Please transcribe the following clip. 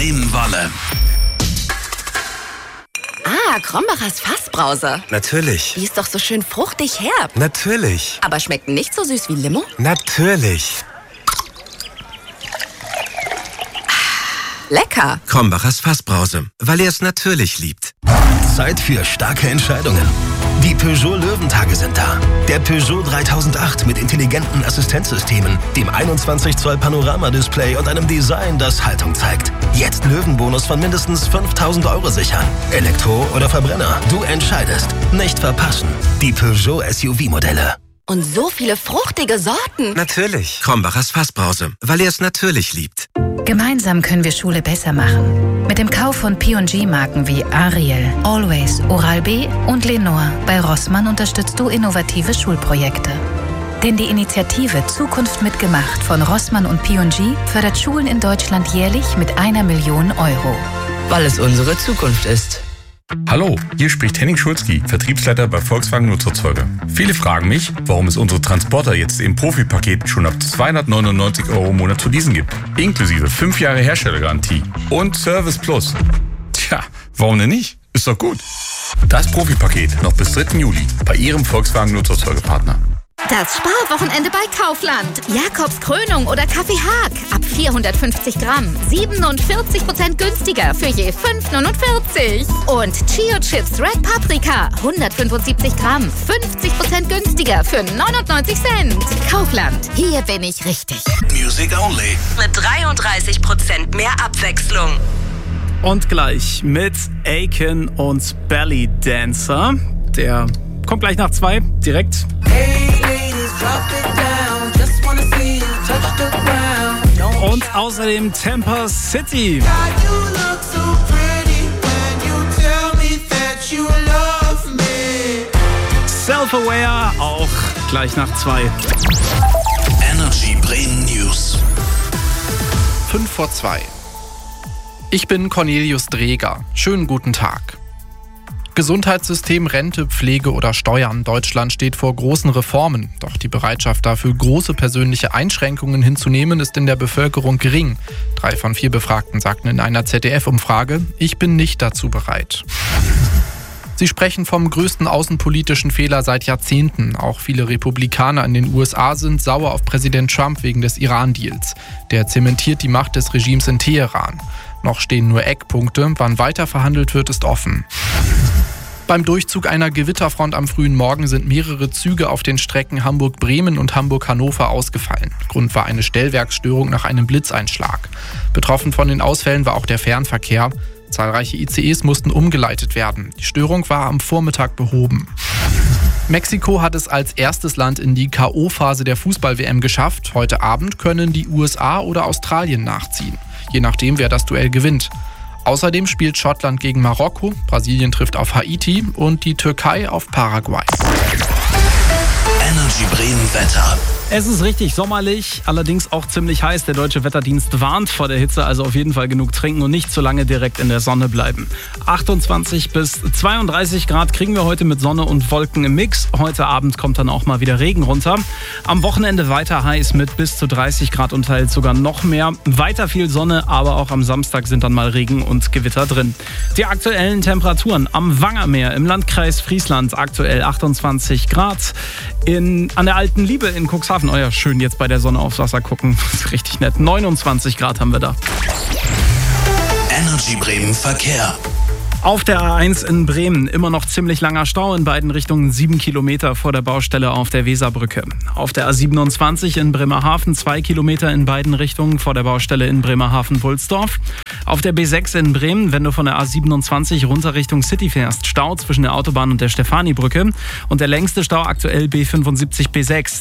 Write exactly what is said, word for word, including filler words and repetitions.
Bremen-Wolle. Ah, Krombachers Fassbrause. Natürlich. Die ist doch so schön fruchtig herb. Natürlich. Aber schmeckt nicht so süß wie Limo? Natürlich. Lecker. Krombachers Fassbrause, weil er es natürlich liebt. Zeit für starke Entscheidungen. Die Peugeot Löwentage sind da. Der Peugeot dreitausendacht mit intelligenten Assistenzsystemen, dem einundzwanzig Zoll Panoramadisplay und einem Design, das Haltung zeigt. Jetzt Löwenbonus von mindestens fünftausend Euro sichern. Elektro oder Verbrenner, du entscheidest. Nicht verpassen. Die Peugeot S U V-Modelle. Und so viele fruchtige Sorten. Natürlich. Krombachers Fassbrause, weil er es natürlich liebt. Gemeinsam können wir Schule besser machen. Mit dem Kauf von P und G-Marken wie Ariel, Always, Oral-B und Lenore bei Rossmann unterstützt du innovative Schulprojekte. Denn die Initiative Zukunft mitgemacht von Rossmann und P und G fördert Schulen in Deutschland jährlich mit einer Million Euro. Weil es unsere Zukunft ist. Hallo, hier spricht Henning Schulzki, Vertriebsleiter bei Volkswagen Nutzerzeuger. Viele fragen mich, warum es unsere Transporter jetzt im Profi-Paket schon ab zweihundertneunundneunzig Euro im Monat zu leasen gibt. Inklusive fünf Jahre Herstellergarantie und Service Plus. Tja, warum denn nicht? Ist doch gut. Das Profi-Paket noch bis dritten Juli bei Ihrem Volkswagen Nutzerzeugerpartner. Das Sparwochenende bei Kaufland. Jakobs Krönung oder Kaffee Haag. Ab vierhundertfünfzig Gramm. siebenundvierzig Prozent günstiger für je fünf neunundvierzig. Und Chio Chips Red Paprika. hundertfünfundsiebzig Gramm. fünfzig Prozent günstiger für neunundneunzig Cent. Kaufland. Hier bin ich richtig. Music only. Mit dreiunddreißig Prozent mehr Abwechslung. Und gleich mit Aiken und Belly Dancer. Der kommt gleich nach zwei, direkt. Und außerdem Tampa City. Self-Aware auch gleich nach zwei. Energy Bremen News. Fünf vor zwei. Ich bin Cornelius Dreger. Schönen guten Tag. Gesundheitssystem, Rente, Pflege oder Steuern. Deutschland steht vor großen Reformen. Doch die Bereitschaft dafür, große persönliche Einschränkungen hinzunehmen, ist in der Bevölkerung gering. Drei von vier Befragten sagten in einer Z D F-Umfrage, ich bin nicht dazu bereit. Sie sprechen vom größten außenpolitischen Fehler seit Jahrzehnten. Auch viele Republikaner in den U S A sind sauer auf Präsident Trump wegen des Iran-Deals. Der zementiert die Macht des Regimes in Teheran. Noch stehen nur Eckpunkte. Wann weiter verhandelt wird, ist offen. Beim Durchzug einer Gewitterfront am frühen Morgen sind mehrere Züge auf den Strecken Hamburg-Bremen und Hamburg-Hannover ausgefallen. Grund war eine Stellwerksstörung nach einem Blitzeinschlag. Betroffen von den Ausfällen war auch der Fernverkehr. Zahlreiche I C Es mussten umgeleitet werden. Die Störung war am Vormittag behoben. Mexiko hat es als erstes Land in die K O-Phase der Fußball-W M geschafft. Heute Abend können die U S A oder Australien nachziehen. Je nachdem, wer das Duell gewinnt. Außerdem spielt Schottland gegen Marokko, Brasilien trifft auf Haiti und die Türkei auf Paraguay. Energy Bremen Wetter. Es ist richtig sommerlich, allerdings auch ziemlich heiß. Der Deutsche Wetterdienst warnt vor der Hitze, also auf jeden Fall genug trinken und nicht zu lange direkt in der Sonne bleiben. achtundzwanzig bis zweiunddreißig Grad kriegen wir heute mit Sonne und Wolken im Mix. Heute Abend kommt dann auch mal wieder Regen runter. Am Wochenende weiter heiß mit bis zu dreißig Grad und teils sogar noch mehr. Weiter viel Sonne, aber auch am Samstag sind dann mal Regen und Gewitter drin. Die aktuellen Temperaturen am Wangermeer im Landkreis Friesland aktuell achtundzwanzig Grad. In, an der Alten Liebe in Cuxhaven, oh ja, schön jetzt bei der Sonne aufs Wasser gucken, das ist richtig nett. neunundzwanzig Grad haben wir da. Energy Bremen Verkehr. Auf der A eins in Bremen immer noch ziemlich langer Stau in beiden Richtungen, sieben Kilometer vor der Baustelle auf der Weserbrücke. Auf der A siebenundzwanzig in Bremerhaven, zwei Kilometer in beiden Richtungen vor der Baustelle in Bremerhaven-Wulsdorf. Auf der B sechs in Bremen, wenn du von der A siebenundzwanzig runter Richtung City fährst, Stau zwischen der Autobahn und der Stefanibrücke. Und der längste Stau aktuell B fünfundsiebzig B sechs.